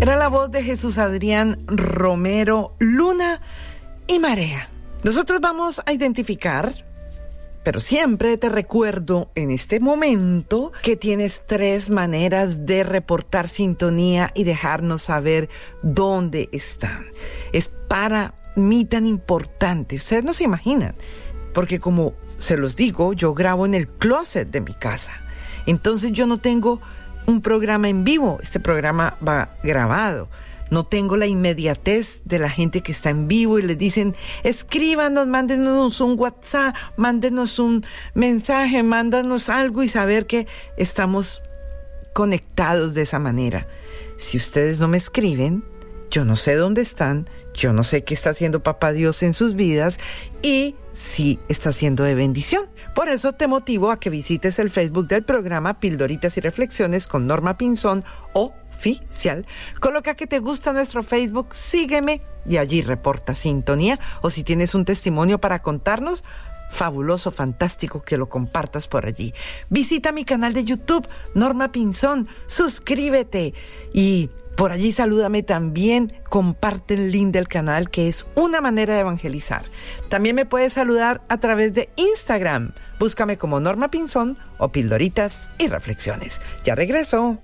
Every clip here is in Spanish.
Era la voz de Jesús Adrián Romero, Luna y Marea. Nosotros vamos a identificar, pero siempre te recuerdo en este momento que tienes 3 maneras de reportar sintonía y dejarnos saber dónde están. Es para mí tan importante, ustedes no se imaginan, porque como se los digo, yo grabo en el closet de mi casa. Entonces yo no tengo un programa en vivo, este programa va grabado. No tengo la inmediatez de la gente que está en vivo y les dicen, escríbanos, mándenos un WhatsApp, mándenos un mensaje, mándanos algo y saber que estamos conectados de esa manera. Si ustedes no me escriben, yo no sé dónde están, yo no sé qué está haciendo Papá Dios en sus vidas y si está siendo de bendición. Por eso te motivo a que visites el Facebook del programa Pildoritas y Reflexiones con Norma Pinzón Oficial. Coloca que te gusta nuestro Facebook, sígueme y allí reporta sintonía. O si tienes un testimonio para contarnos, fabuloso, fantástico que lo compartas por allí. Visita mi canal de YouTube, Norma Pinzón, suscríbete y por allí salúdame también, comparte el link del canal que es una manera de evangelizar. También me puedes saludar a través de Instagram. Búscame como Norma Pinzón o Pildoritas y Reflexiones. Ya regreso.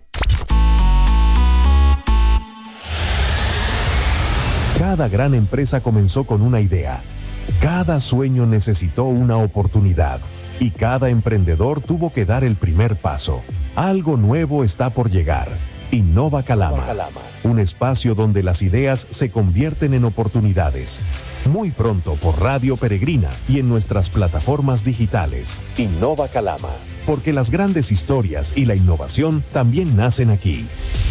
Cada gran empresa comenzó con una idea. Cada sueño necesitó una oportunidad. Y cada emprendedor tuvo que dar el primer paso. Algo nuevo está por llegar. Innova Calama, un espacio donde las ideas se convierten en oportunidades. Muy pronto por Radio Peregrina y en nuestras plataformas digitales. Innova Calama, porque las grandes historias y la innovación también nacen aquí.